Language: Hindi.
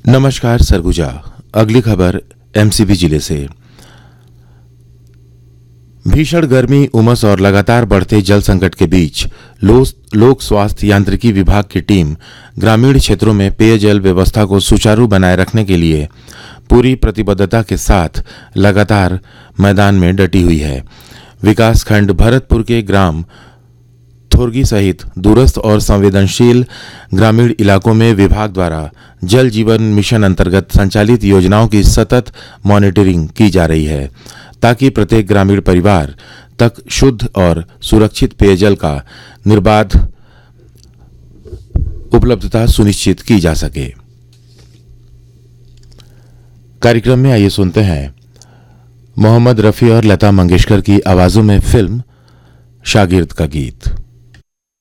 नमस्कार सरगुजा। अगली खबर एमसीबी जिले से। भीषण गर्मी, उमस और लगातार बढ़ते जल संकट के बीच लोक स्वास्थ्य यांत्रिकी विभाग की टीम ग्रामीण क्षेत्रों में पेयजल व्यवस्था को सुचारू बनाए रखने के लिए पूरी प्रतिबद्धता के साथ लगातार मैदान में डटी हुई है। विकासखंड भरतपुर के ग्राम थोरगी सहित दूरस्थ और संवेदनशील ग्रामीण इलाकों में विभाग द्वारा जल जीवन मिशन अंतर्गत संचालित योजनाओं की सतत मॉनिटरिंग की जा रही है, ताकि प्रत्येक ग्रामीण परिवार तक शुद्ध और सुरक्षित पेयजल का निर्बाध उपलब्धता सुनिश्चित की जा सके। कार्यक्रम में आइए सुनते हैं मोहम्मद रफी और लता मंगेशकर की आवाजों में फिल्म शागिर्द का गीत।